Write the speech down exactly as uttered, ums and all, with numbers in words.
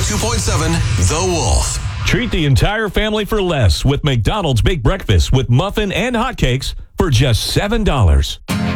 two point seven The Wolf. Treat the entire family for less with McDonald's Big Breakfast with muffin and hotcakes for just seven dollars.